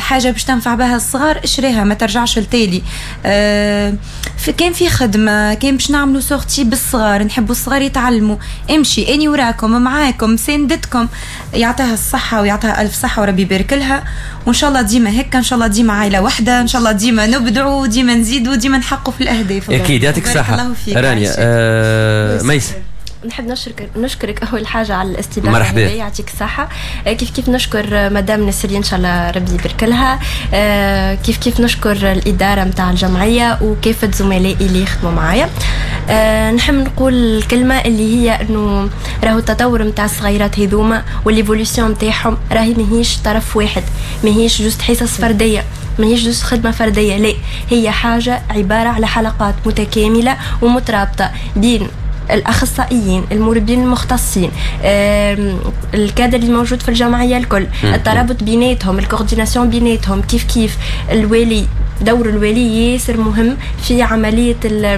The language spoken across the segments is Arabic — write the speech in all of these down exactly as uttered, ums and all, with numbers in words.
حاجه باش تنفع بها الصغار اشريها ما ترجعش لتالي. أه كان في خدمه كان باش نعملوا سورتي بالصغار، نحبوا الصغار يتعلموا، امشي اني وراكم معاكم ساندتكم، يعطيها الصحه ويعطيها الف صحه وربي يبارك لها. وان شاء الله ديما هيك، ان شاء الله ديما عائله واحده، ان شاء الله ديما نبدعوا وديما نزيدوا وديما نحققوا في الاهداف. اكيد يعطيك الصحه رانيا. آه ميس، نحب نشكرك نشكرك اول حاجه على الاستضافه. مرحبا، يعطيك الصحه. كيف كيف نشكر مدام نسرين ان شاء الله ربي يبارك لها. كيف كيف نشكر الاداره نتاع الجمعيه وكافه زملائي اللي يخدموا معايا. نحب نقول الكلمه اللي هي انه راهو التطور نتاع الصغيرات هذوما والايفوليسيون نتاعهم راهي ماهيش طرف واحد، ماهيش جوست حصص فرديه، ماهيش جوست خدمه فرديه، لا هي حاجه عباره على حلقات متكامله ومترابطه بين الأخصائيين، المربين المختصين، الكادر اللي موجود في الجمعية الكل، الترابط بيناتهم، الكورديناسيون بيناتهم. كيف كيف الوالي، دور الوالي ياسر مهم في عملية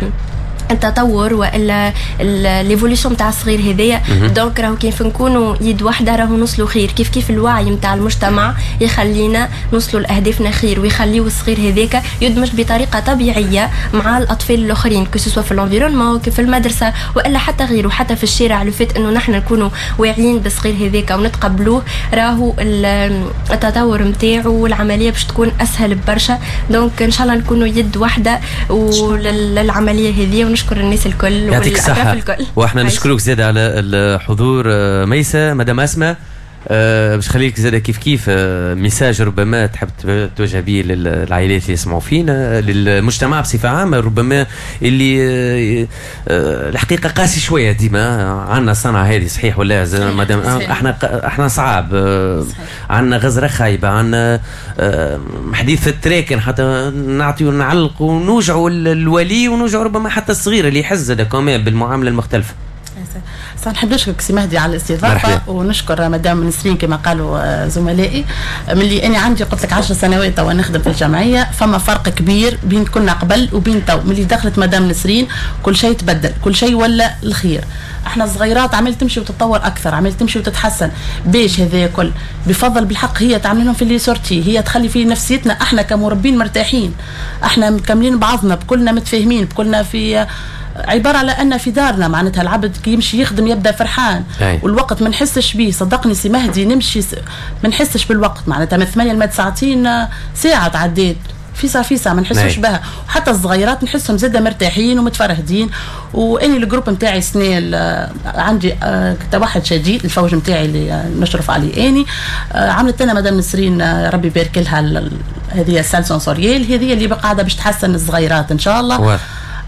التطور والا ليفوليوشن تاع الصغير هذايا. دونك راهو كيف نكونوا يد واحده راهو نوصلوا خير. كيف كيف الوعي نتاع المجتمع يخلينا نوصلوا لاهدافنا خير، ويخليوا الصغير هذاك يدمج بطريقه طبيعيه مع الاطفال الاخرين، كسوا في الانفيرونمون كيف في المدرسه والا حتى غيره، حتى في الشارع. لو فات انه نحن نكونوا واعيين بالصغير هذاك ونتقبلوه، راهو التطور نتاعو والعمليه باش تكون اسهل ببرشا. دونك ان شاء الله نكونوا يد واحده وللعمليه هذه. نشكر الناس الكل يعطيك الصحة، واحنا نشكرك زيادة على الحضور. ميسة مدام أسماء، أه باش خليك زاده كيف كيف أه ميساج ربما تحب توجه به للعائلات اللي يسمعوا فينا، للمجتمع بصفه عامه، ربما اللي أه أه الحقيقه قاسي شويه ديما. عندنا الصنعه هذه صحيح ولا مدام؟ احنا احنا صعاب، أه عندنا غزره خايبه، عندنا أه حديث التراكن حتى نعطيو نعلقوا ونوجعوا الولي ونوجعوا ربما حتى الصغير اللي يحس هذا كمان بالمعامله المختلفه. صح، نحب نشكرك سي مهدي على الاستضافه، ونشكر مدام نسرين كما قالوا زملائي. ملي انا عندي قلت لك عشر سنوات توا نخدم في الجمعيه، فما فرق كبير بين كنا قبل وبين تو. ملي دخلت مدام نسرين كل شيء تبدل، كل شيء ولا الخير. احنا الصغيرات عمل تمشي وتتطور اكثر، عمل تمشي وتتحسن. باش هذا كل بفضل بالحق هي تعمل لهم في اللي سورتي، هي تخلي في نفسيتنا احنا كمربين مرتاحين، احنا مكملين بعضنا، بكلنا متفاهمين، بكلنا في عبارة على أن في دارنا. معناتها العبد كي يمشي يخدم يبدأ فرحان، أي. والوقت ما نحسش به. صدقني سي مهدي نمشي ما نحسش بالوقت، معناتها من ثمانية لمد ساعتين ساعة تعديت فيسا فيسا ما نحسوش بها. وحتى الصغيرات نحسهم زاده مرتاحين ومتفرهدين. واني الجروب نتاعي سنه عندي توحد شديد، الفوج نتاعي اللي نشرف عليه اني عملت لنا مدام نسرين ربي يبارك لها هذه السال سونسوريال، هذه اللي قاعده باش تحسن الصغيرات ان شاء الله.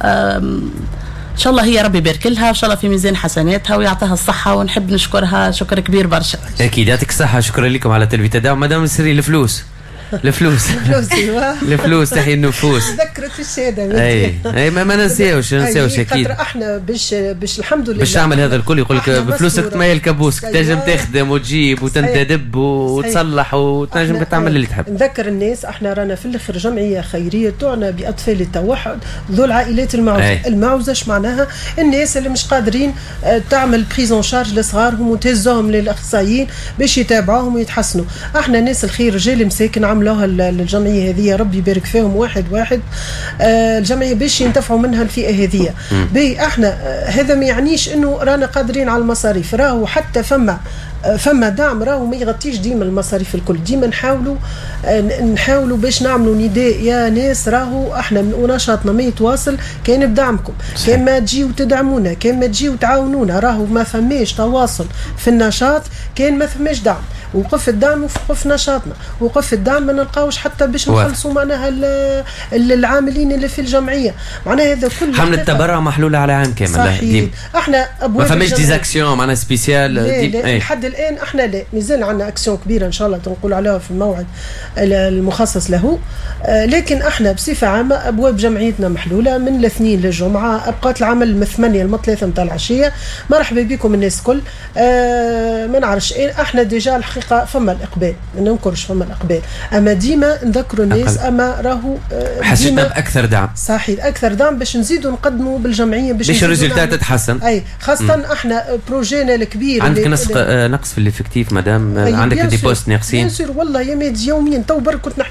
ان شاء الله هي ربي يبارك لها، ان شاء الله في ميزان حسناتها ويعطيها الصحه، ونحب نشكرها شكر كبير برشا. اكيد يعطيك الصحه، شكرا لكم على تلبيه الدعوه. مدام نسرين الفلوس الفلوس الفلوس ايوه الفلوس تحيي النفوس. ذكرت الساده اي اي ما, ما ننساوش ننساوش اكيد. خاطر احنا باش باش الحمد لله باش تعمل هذا الكل يقول لك بفلوسك تميل كابوسك، تنجم تخدم وتجيب وتنتدب وتصلح وتنجم تعمل اللي تحب. نذكر الناس احنا رانا في الاخر جمعيه خيريه تعنى باطفال التوحد ذو العائلات المعوزه. المعوزه اش معناها؟ الناس اللي مش قادرين تعمل بريزون شارج لصغارهم وتهزهم للاخصائيين باش يتابعوهم ويتحسنوا. احنا ناس الخير رجال مساكن عملوها الجمعيه هذه ربي يبارك فيهم واحد واحد. آه الجمعيه باش ينتفعوا منها الفئه هذه. بي احنا آه هذا ما يعنيش انه رانا قادرين على المصاريف، راهو حتى فما فما دعم راهو ما يغطيش ديما المصاريف الكل. ديما نحاولوا نحاولوا باش نعملوا نداء يا ناس، راهو احنا من ونشاطنا ما يتواصل كان بدعمكم، كان ما تجيو تدعمونا، كان ما تجيو تعاونونا. راهو ما فماش تواصل في النشاط كان ما فماش دعم. وقف الدعم وقف نشاطنا، وقف الدعم ما نلقاوش حتى باش نخلصوا معناها العاملين اللي في الجمعيه. معناها هذا كله حمله التبرع محلوله على عام كامل. صحيح. احنا ابواب ما فماش ديزاكسيون معناها سبيسيال لحد الان. احنا لا مازال عندنا اكسيون كبيره ان شاء الله تنقول عليها في الموعد المخصص له. آه لكن احنا بصفه عامه ابواب جمعيتنا محلوله من الاثنين للجمعه، ابقات العمل من ثمانية لما ثلاثة نتاع العشيه. مرحبا بكم الناس الكل. آه ما نعرفش احنا ديجا الحقيقه فما الاقبال، ما ننكرش فما الاقبال، اما ديما نذكروا الناس أقل. اما راهو آه حسيتنا باكثر دعم. صحيح اكثر دعم باش نزيدوا نقدموا بالجمعيه باش باش الريزلتات تتحسن. اي خاصه م. احنا بروجينا الكبير. عندك نسق نقص في الافكتيف مدام؟ عندك دي بوست ناقصين؟ بيان سور والله يا ميدي يوميا تو برك كنت